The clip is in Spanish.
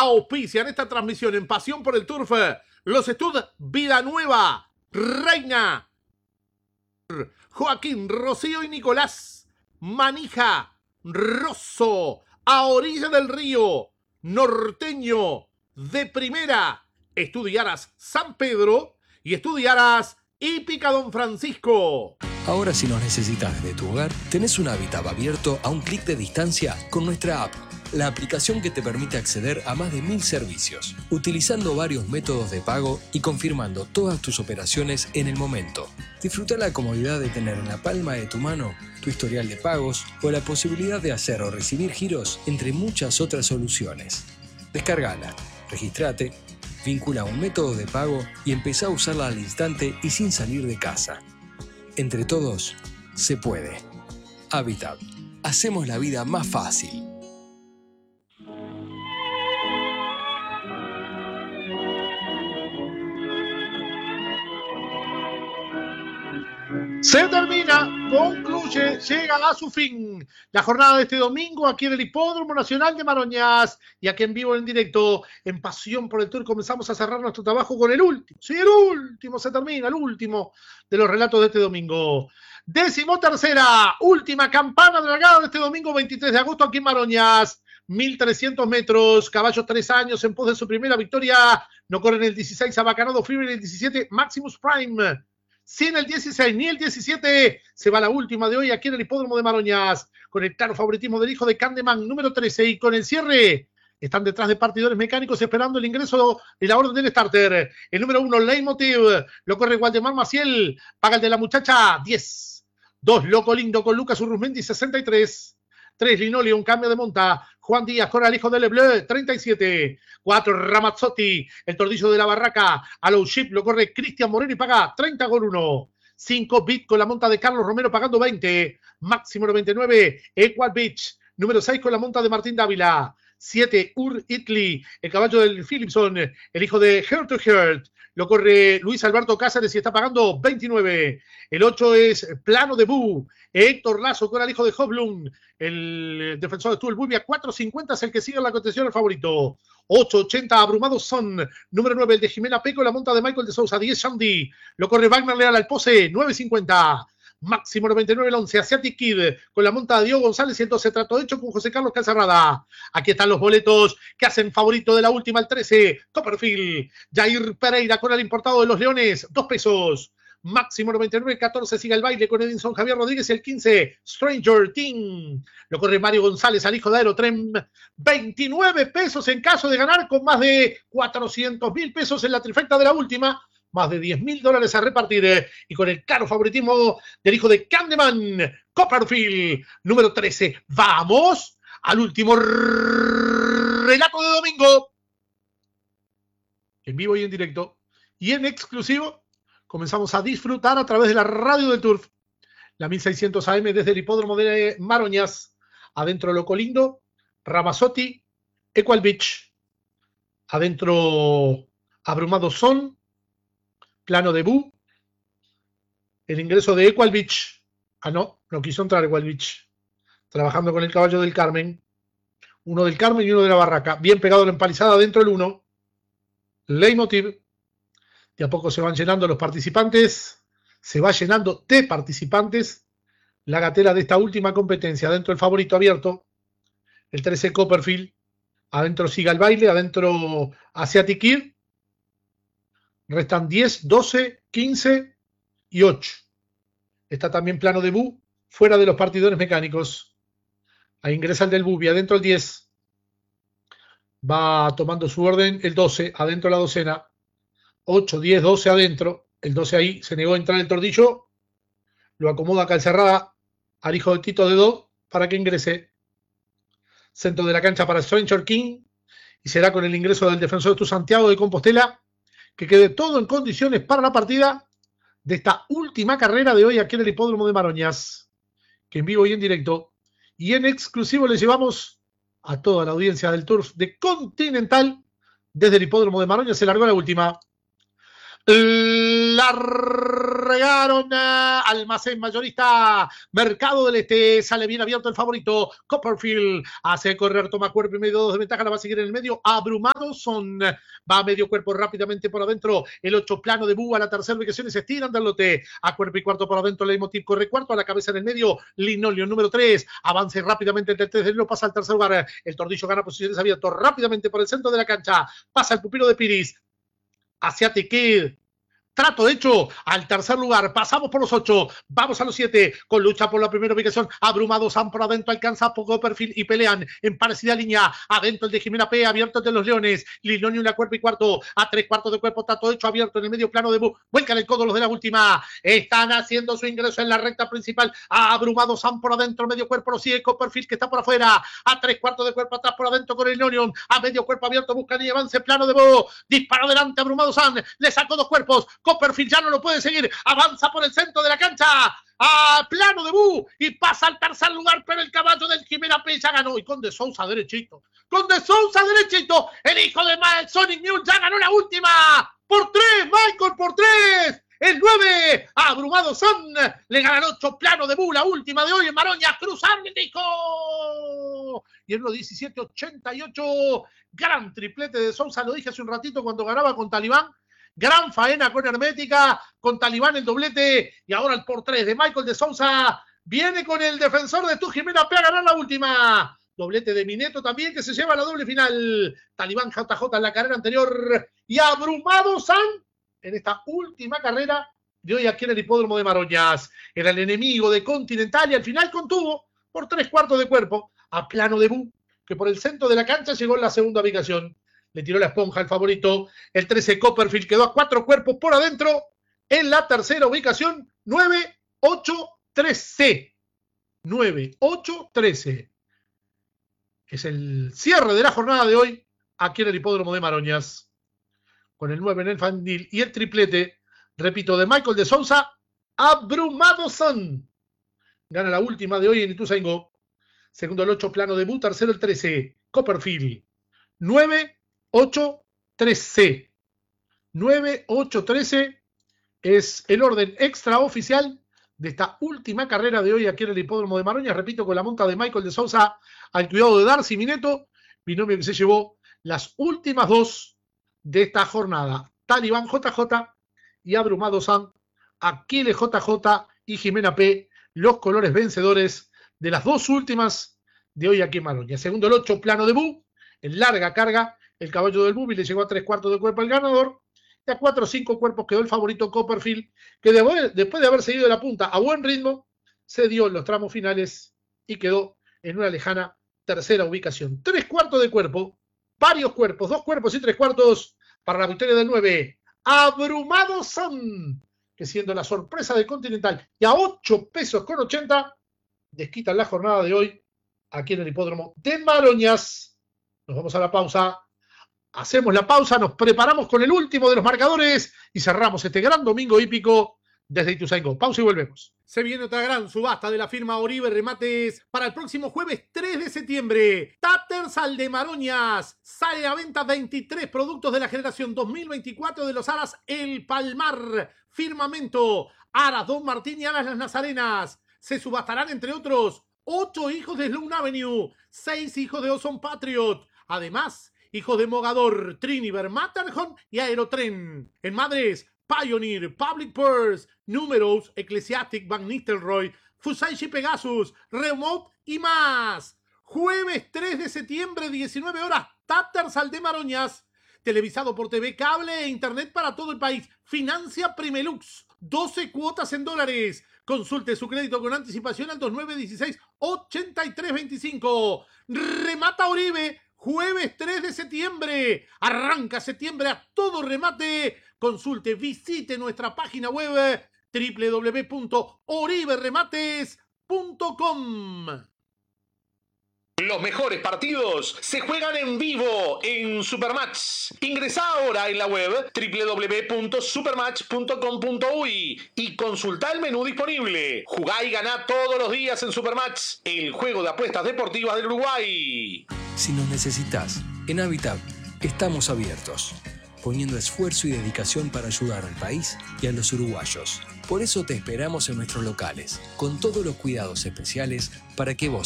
Auspician esta transmisión en Pasión por el Turf los Stud Vida Nueva, Reina, Joaquín, Rocío y Nicolás, Manija, Rosso, A Orilla del Río, Norteño, De Primera, Estudiaras San Pedro y Estudiaras Hípica Don Francisco. Ahora si nos necesitas desde tu hogar, tenés un Habitat abierto a un clic de distancia con nuestra app, la aplicación que te permite acceder a más de 1000 servicios, utilizando varios métodos de pago y confirmando todas tus operaciones en el momento. Disfruta la comodidad de tener en la palma de tu mano tu historial de pagos o la posibilidad de hacer o recibir giros, entre muchas otras soluciones. Descárgala, registrate, vincula un método de pago y empezá a usarla al instante y sin salir de casa. Entre todos, se puede. Habitat. Hacemos la vida más fácil. Se termina, concluye, llega a su fin la jornada de este domingo aquí en el Hipódromo Nacional de Maroñas y aquí en vivo, en directo, en Pasión por el Tour. Comenzamos a cerrar nuestro trabajo con el último. Sí, el último, se termina, el último de los relatos de este domingo. 13ª, última campana de largada de este domingo 23 de agosto aquí en Maroñas. 1300 metros, caballos 3 años en pos de su primera victoria. No corren el 16 Abacanado Fever y el 17 Maximus Prime. Sin el 16 ni el 17, se va la última de hoy aquí en el Hipódromo de Maroñas, con el claro favoritismo del hijo de Candeman, número 13, y con el cierre están detrás de partidores mecánicos esperando el ingreso y la orden del starter. El número 1, Leitmotiv, lo corre Waldemar Maciel, paga el de la muchacha, 10. 2, Loco Lindo con Lucas Urruzmendi, 63. 3, Linoleum, un cambio de monta. Juan Díaz con el hijo de Lebleu, 37. 4, Ramazzotti, el tordillo de la barraca. A low ship lo corre Cristian Moreno y paga 30 con 1. 5, Bit con la monta de Carlos Romero pagando 20. Máximo 99, Equal Beach. Número 6 con la monta de Martín Dávila. 7, Ur Italy, el caballo del Philipson, el hijo de Heart to Heart. Lo corre Luis Alberto Cáceres y está pagando 29. El 8 es Plano de Bu. Héctor Lazo con el hijo de Hoblum. El defensor de Stuhl Bulbia, 4.50 es el que sigue en la contención, el favorito. 8.80 Abrumados Son. Número 9 el de Jimena Peco, la monta de Michael de Sousa. 10 Shandy. Lo corre Wagner Leal al pose, 9.50. Máximo 99 el 11, Asiatic Kid, con la monta de Diego González y el 12, trato hecho con José Carlos Calzarrada. Aquí están los boletos que hacen favorito de la última, el 13, Copperfield. Jair Pereira con el importado de los Leones, 2 pesos. Máximo 99, el 14, sigue el baile con Edinson Javier Rodríguez, el 15, Stranger Thing. Lo corre Mario González al hijo de Aerotrem, 29 pesos en caso de ganar, con más de 400.000 pesos en la trifecta de la última. Más de $10.000 a repartir y con el claro favoritismo del hijo de Candeman, Copperfield, número 13. Vamos al último relato de domingo. En vivo y en directo y en exclusivo comenzamos a disfrutar a través de la radio del Turf. La 1600 AM desde el Hipódromo de Maroñas. Adentro Loco Lindo, Ramazzotti, Equal Beach. Adentro Abrumados Son. Plano de Bu, el ingreso de Equal Beach. No quiso entrar Equal Beach. Trabajando con el caballo del Carmen. Uno del Carmen y uno de la barraca. Bien pegado la empalizada dentro el 1. Leitmotiv. De a poco se van llenando los participantes. Se va llenando de participantes la gatela de esta última competencia. Adentro el favorito abierto. El 13 Copperfield. Adentro siga el baile. Adentro Asiatic Kid. Restan 10, 12, 15 y 8. Está también Plano de Bu, fuera de los partidores mecánicos. Ahí ingresa el del Bubi, adentro el 10. Va tomando su orden el 12, adentro la docena. 8, 10, 12 adentro. El 12 ahí, se negó a entrar el tordillo. Lo acomoda Calcerrada al hijo de Tito de Do para que ingrese. Centro de la cancha para Stranger King. Y será con el ingreso del defensor de tu Santiago de Compostela que quede todo en condiciones para la partida de esta última carrera de hoy aquí en el Hipódromo de Maroñas, que en vivo y en directo y en exclusivo le llevamos a toda la audiencia del Turf de Continental desde el Hipódromo de Maroñas. Se largó la última. Largaron almacén mayorista, Mercado del Este, sale bien abierto el favorito, Copperfield, hace correr, toma cuerpo y medio, 2 de ventaja, la va a seguir en el medio, Abrumado Son, va a medio cuerpo rápidamente por adentro, el 8 plano de Búa, la tercera ubicación se estiran del lote, a cuerpo y cuarto por adentro, Leitmotiv corre cuarto, a la cabeza en el medio, Linoleum número 3, avance rápidamente entre el 3 de enero, pasa al tercer lugar, el Tordillo gana posiciones abiertas rápidamente por el centro de la cancha, pasa el pupilo de Piris, Asiatic Kid, trato hecho al tercer lugar, pasamos por los 8, vamos a los 7, con lucha por la primera ubicación, Abrumado San por adentro, alcanza poco perfil y pelean en parecida línea, adentro el de Jimena P, abierto de los Leones, Linoleum la cuerpo y cuarto, a 3/4 de cuerpo, trato hecho abierto en el medio plano de vuelcan el codo los de la última, están haciendo su ingreso en la recta principal, Abrumado San por adentro, medio cuerpo lo sigue Copperfield que está por afuera, a 3/4 de cuerpo atrás por adentro con el Linoleum, a medio cuerpo abierto, buscan y avance plano de disparo delante Abrumado San, le sacó 2 cuerpos, Copperfield ya no lo puede seguir, avanza por el centro de la cancha, a plano de y pasa al tercer lugar, pero el caballo del Jimena P ya ganó, y con De Sousa derechito, el hijo de Sonic Mule ya ganó la última, por 3, Michael, por 3, el 9, Abrumado Son, le gana el 8, plano de la última de hoy en Maroña, cruzarle el disco, y en los 17:88, gran triplete de Sousa, lo dije hace un ratito cuando ganaba con Talibán, gran faena con Hermética, con Talibán el doblete, y ahora el por 3 de Michael de Sousa, viene con el defensor de tu Jimena P a ganar la última, doblete de Mineto también, que se lleva la doble final, Talibán JJ en la carrera anterior, y Abrumado San, en esta última carrera de hoy aquí en el hipódromo de Maroñas, era el enemigo de Continental, y al final contuvo, por 3/4 de cuerpo, a plano de que por el centro de la cancha llegó en la segunda ubicación, le tiró la esponja al favorito, el 13 Copperfield quedó a 4 cuerpos por adentro, en la tercera ubicación, 9-8-13. 9-8-13. Es el cierre de la jornada de hoy, aquí en el hipódromo de Maroñas, con el 9 en el Fandil y el triplete, repito, de Michael de Sousa, Abrumado Son. Gana la última de hoy en Ituzaingó. Segundo el 8, plano de tercero el 13, Copperfield. 9-8-13. 9-8-13 es el orden extraoficial de esta última carrera de hoy aquí en el hipódromo de Maroñas. Repito, con la monta de Michael de Sousa al cuidado de Darcy Mineto, binomio que se llevó las últimas 2 de esta jornada. Talibán JJ y Abrumado San, Aquiles JJ y Jimena P, los colores vencedores de las 2 últimas de hoy aquí en Maroñas. Segundo el 8, plano de en larga carga, el caballo del Bubi le llegó a 3/4 de cuerpo al ganador, y a 4 o 5 cuerpos quedó el favorito Copperfield, que después de haber seguido la punta a buen ritmo, se dio en los tramos finales y quedó en una lejana tercera ubicación. 3/4 de cuerpo, varios cuerpos, 2 cuerpos y 3/4 para la victoria del 9, Abrumado Son, que siendo la sorpresa del Continental, y a 8 pesos con 80, desquitan la jornada de hoy aquí en el hipódromo de Maroñas. Nos vamos a la pausa, hacemos la pausa, nos preparamos con el último de los marcadores y cerramos este gran domingo hípico desde Ituzaingó. Pausa y volvemos. Se viene otra gran subasta de la firma Oribe Remates para el próximo jueves 3 de septiembre. Tattersall de Maroñas. Sale a venta 23 productos de la generación 2024 de los aras El Palmar, Firmamento, aras Don Martín y aras Las Nazarenas. Se subastarán, entre otros, 8 hijos de Sloan Avenue, 6 hijos de Ozone Patriot. Además, hijos de Mogador, Triniver, Matterhorn y Aerotren. En Madres, Pioneer, Public Purse, Números, Ecclesiastic, Van Nistelrooy, Fusaichi Pegasus, Remote y más. Jueves 3 de septiembre, 19 horas, Tattersall de Maroñas. Televisado por TV Cable e Internet para todo el país. Financia Primelux. 12 cuotas en dólares. Consulte su crédito con anticipación al 2916-8325. Remata Oribe. Jueves 3 de septiembre. Arranca septiembre a todo remate. Consulte, visite nuestra página web www.oriberemates.com. Los mejores partidos se juegan en vivo en Supermatch. Ingresá ahora en la web www.supermatch.com.uy y consultá el menú disponible. Jugá y ganá todos los días en Supermatch, el juego de apuestas deportivas del Uruguay. Si nos necesitas, en Habitat estamos abiertos. poniendo esfuerzo y dedicación para ayudar al país y a los uruguayos. Por eso te esperamos en nuestros locales, con todos los cuidados especiales para que vos